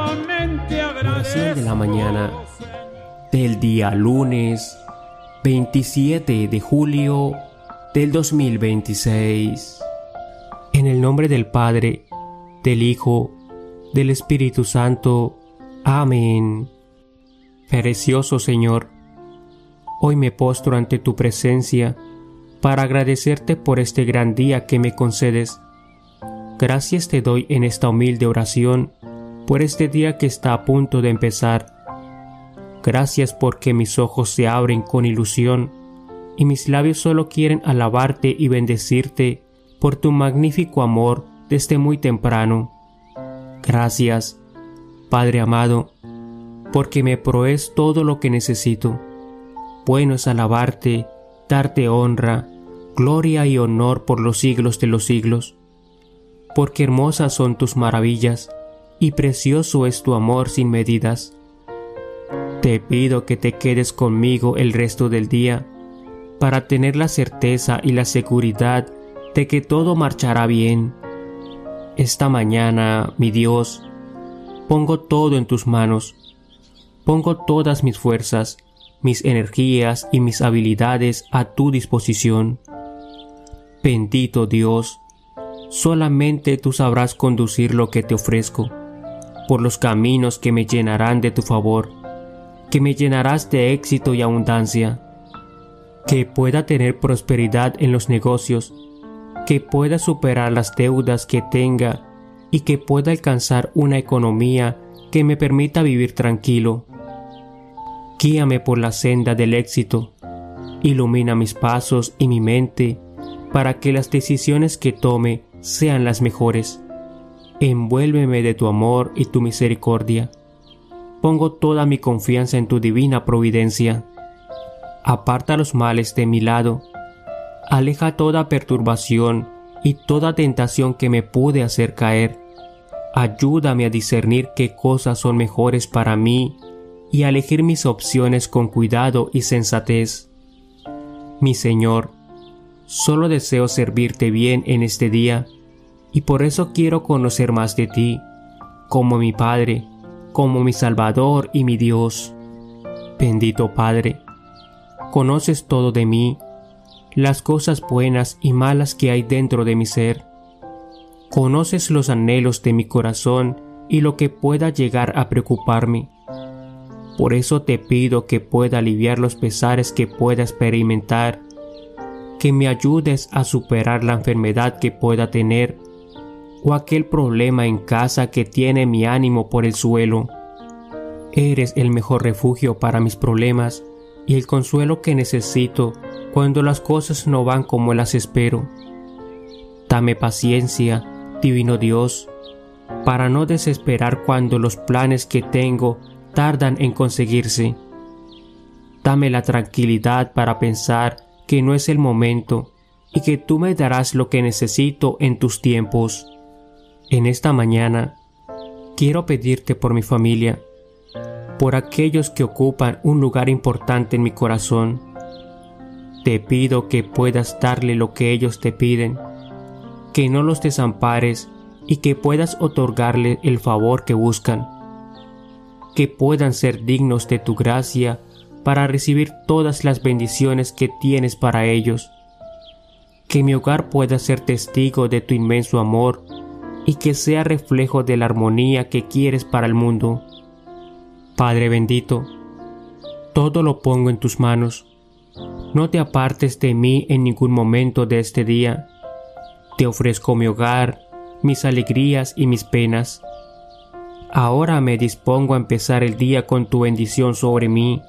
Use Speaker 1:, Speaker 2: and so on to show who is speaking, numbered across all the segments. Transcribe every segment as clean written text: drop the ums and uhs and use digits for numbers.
Speaker 1: Oración de la mañana del día lunes 27 de julio del 2026. En el nombre del Padre, del Hijo, del Espíritu Santo. Amén. Precioso Señor, hoy me postro ante tu presencia para agradecerte por este gran día que me concedes. Gracias te doy en esta humilde oración por este día que está a punto de empezar. Gracias porque mis ojos se abren con ilusión y mis labios solo quieren alabarte y bendecirte por tu magnífico amor desde muy temprano. Gracias, Padre amado, porque me provees todo lo que necesito. Bueno es alabarte, darte honra, gloria y honor por los siglos de los siglos. Porque hermosas son tus maravillas, y precioso es tu amor sin medidas. Te pido que te quedes conmigo el resto del día, para tener la certeza y la seguridad de que todo marchará bien. Esta mañana, mi Dios, pongo todo en tus manos. Pongo todas mis fuerzas, mis energías y mis habilidades a tu disposición. Bendito Dios, solamente tú sabrás conducir lo que te ofrezco, por los caminos que me llenarán de tu favor, que me llenarás de éxito y abundancia, que pueda tener prosperidad en los negocios, que pueda superar las deudas que tenga y que pueda alcanzar una economía que me permita vivir tranquilo. Guíame por la senda del éxito, ilumina mis pasos y mi mente para que las decisiones que tome sean las mejores. Envuélveme de tu amor y tu misericordia. Pongo toda mi confianza en tu divina providencia. Aparta los males de mi lado. Aleja toda perturbación y toda tentación que me pude hacer caer. Ayúdame a discernir qué cosas son mejores para mí y a elegir mis opciones con cuidado y sensatez. Mi Señor, solo deseo servirte bien en este día, y por eso quiero conocer más de ti, como mi Padre, como mi Salvador y mi Dios. Bendito Padre, conoces todo de mí, las cosas buenas y malas que hay dentro de mi ser. Conoces los anhelos de mi corazón y lo que pueda llegar a preocuparme. Por eso te pido que pueda aliviar los pesares que pueda experimentar, que me ayudes a superar la enfermedad que pueda tener o aquel problema en casa que tiene mi ánimo por el suelo. Eres el mejor refugio para mis problemas y el consuelo que necesito cuando las cosas no van como las espero. Dame paciencia, divino Dios, para no desesperar cuando los planes que tengo tardan en conseguirse. Dame la tranquilidad para pensar que no es el momento y que tú me darás lo que necesito en tus tiempos. En esta mañana, quiero pedirte por mi familia, por aquellos que ocupan un lugar importante en mi corazón. Te pido que puedas darle lo que ellos te piden, que no los desampares y que puedas otorgarle el favor que buscan, que puedan ser dignos de tu gracia para recibir todas las bendiciones que tienes para ellos, que mi hogar pueda ser testigo de tu inmenso amor y que sea reflejo de la armonía que quieres para el mundo. Padre bendito, todo lo pongo en tus manos. No te apartes de mí en ningún momento de este día. Te ofrezco mi hogar, mis alegrías y mis penas. Ahora me dispongo a empezar el día con tu bendición sobre mí.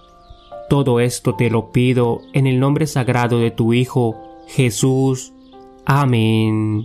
Speaker 1: Todo esto te lo pido en el nombre sagrado de tu Hijo, Jesús. Amén.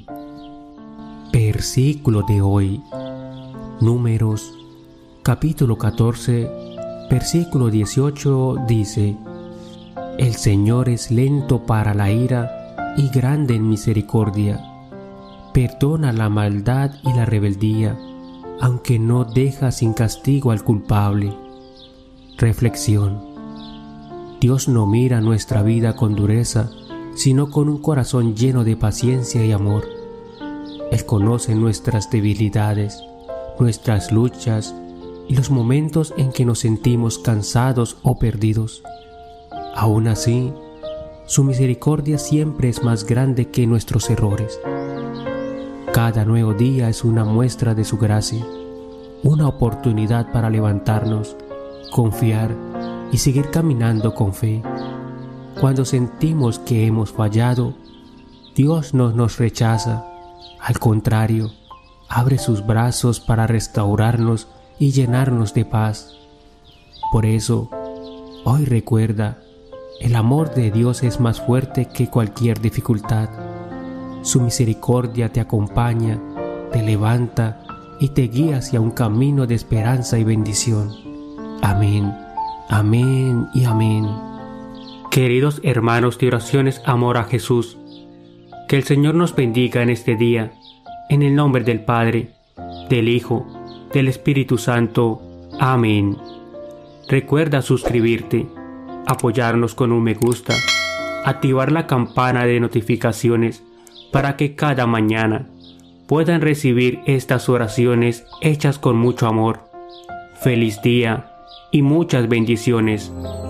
Speaker 1: Versículo de hoy. Números, capítulo 14, versículo 18 dice: El Señor es lento para la ira y grande en misericordia. Perdona la maldad y la rebeldía, aunque no deja sin castigo al culpable. Reflexión. Dios no mira nuestra vida con dureza, sino con un corazón lleno de paciencia y amor. Él conoce nuestras debilidades, nuestras luchas y los momentos en que nos sentimos cansados o perdidos. Aún así, su misericordia siempre es más grande que nuestros errores. Cada nuevo día es una muestra de su gracia, una oportunidad para levantarnos, confiar y seguir caminando con fe. Cuando sentimos que hemos fallado, Dios no nos rechaza. Al contrario, abre sus brazos para restaurarnos y llenarnos de paz. Por eso, hoy recuerda, el amor de Dios es más fuerte que cualquier dificultad. Su misericordia te acompaña, te levanta y te guía hacia un camino de esperanza y bendición. Amén, amén y amén. Queridos hermanos de oraciones Amor a Jesús, que el Señor nos bendiga en este día, en el nombre del Padre, del Hijo, del Espíritu Santo. Amén. Recuerda suscribirte, apoyarnos con un me gusta, activar la campana de notificaciones para que cada mañana puedan recibir estas oraciones hechas con mucho amor. Feliz día y muchas bendiciones.